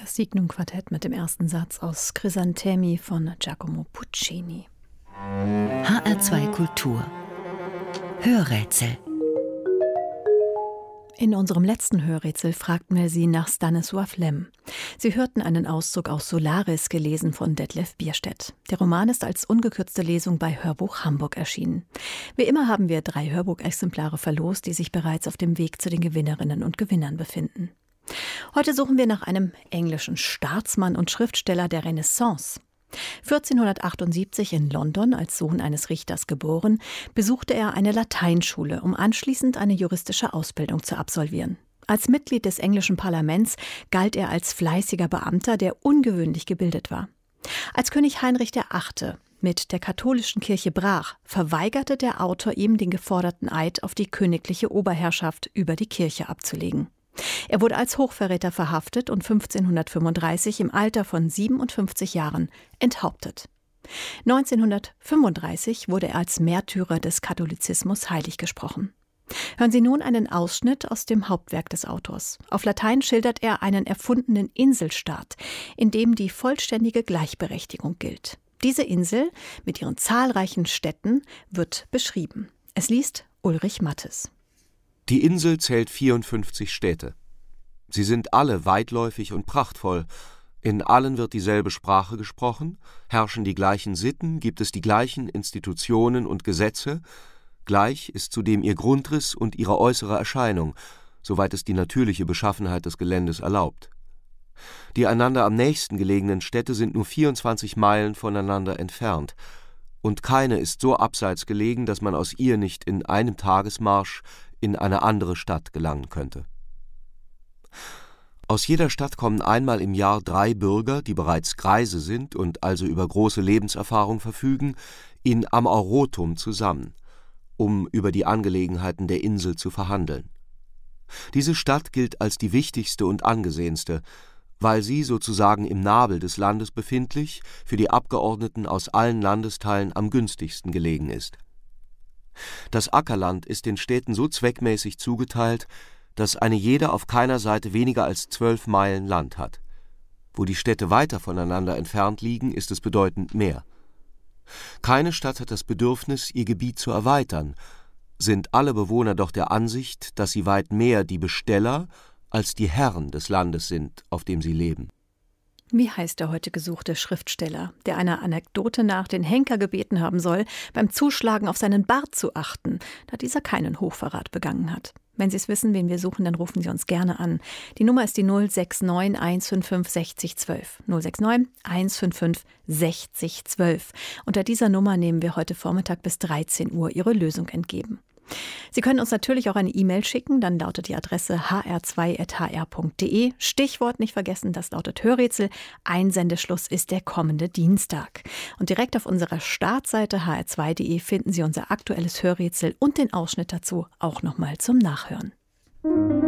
Das Signum-Quartett mit dem ersten Satz aus Chrysanthemi von Giacomo Puccini. HR2 Kultur Hörrätsel. In unserem letzten Hörrätsel fragten wir Sie nach Stanisław Lem. Sie hörten einen Auszug aus Solaris, gelesen von Detlef Bierstedt. Der Roman ist als ungekürzte Lesung bei Hörbuch Hamburg erschienen. Wie immer haben wir 3 Hörbuchexemplare verlost, die sich bereits auf dem Weg zu den Gewinnerinnen und Gewinnern befinden. Heute suchen wir nach einem englischen Staatsmann und Schriftsteller der Renaissance. 1478 in London, als Sohn eines Richters geboren, besuchte er eine Lateinschule, um anschließend eine juristische Ausbildung zu absolvieren. Als Mitglied des englischen Parlaments galt er als fleißiger Beamter, der ungewöhnlich gebildet war. Als König Heinrich VIII. Mit der katholischen Kirche brach, verweigerte der Autor ihm den geforderten Eid auf die königliche Oberherrschaft über die Kirche abzulegen. Er wurde als Hochverräter verhaftet und 1535 im Alter von 57 Jahren enthauptet. 1935 wurde er als Märtyrer des Katholizismus heilig gesprochen. Hören Sie nun einen Ausschnitt aus dem Hauptwerk des Autors. Auf Latein schildert er einen erfundenen Inselstaat, in dem die vollständige Gleichberechtigung gilt. Diese Insel mit ihren zahlreichen Städten wird beschrieben. Es liest Ulrich Mattes. Die Insel zählt 54 Städte. Sie sind alle weitläufig und prachtvoll. In allen wird dieselbe Sprache gesprochen, herrschen die gleichen Sitten, gibt es die gleichen Institutionen und Gesetze. Gleich ist zudem ihr Grundriss und ihre äußere Erscheinung, soweit es die natürliche Beschaffenheit des Geländes erlaubt. Die einander am nächsten gelegenen Städte sind nur 24 Meilen voneinander entfernt. Und keine ist so abseits gelegen, dass man aus ihr nicht in einem Tagesmarsch in eine andere Stadt gelangen könnte. Aus jeder Stadt kommen einmal im Jahr 3 Bürger, die bereits Greise sind und also über große Lebenserfahrung verfügen, in Amaurotum zusammen, um über die Angelegenheiten der Insel zu verhandeln. Diese Stadt gilt als die wichtigste und angesehenste, weil sie sozusagen im Nabel des Landes befindlich für die Abgeordneten aus allen Landesteilen am günstigsten gelegen ist. Das Ackerland ist den Städten so zweckmäßig zugeteilt, dass eine jede auf keiner Seite weniger als 12 Meilen Land hat. Wo die Städte weiter voneinander entfernt liegen, ist es bedeutend mehr. Keine Stadt hat das Bedürfnis, ihr Gebiet zu erweitern, sind alle Bewohner doch der Ansicht, dass sie weit mehr die Besteller als die Herren des Landes sind, auf dem sie leben. Wie heißt der heute gesuchte Schriftsteller, der einer Anekdote nach den Henker gebeten haben soll, beim Zuschlagen auf seinen Bart zu achten, da dieser keinen Hochverrat begangen hat? Wenn Sie es wissen, wen wir suchen, dann rufen Sie uns gerne an. Die Nummer ist die 069 155 60 12. 069 155 60 12. Unter dieser Nummer nehmen wir heute Vormittag bis 13 Uhr Ihre Lösung entgegen. Sie können uns natürlich auch eine E-Mail schicken, dann lautet die Adresse hr2@hr.de. Stichwort nicht vergessen, das lautet Hörrätsel. Einsendeschluss ist der kommende Dienstag. Und direkt auf unserer Startseite hr2.de finden Sie unser aktuelles Hörrätsel und den Ausschnitt dazu auch nochmal zum Nachhören.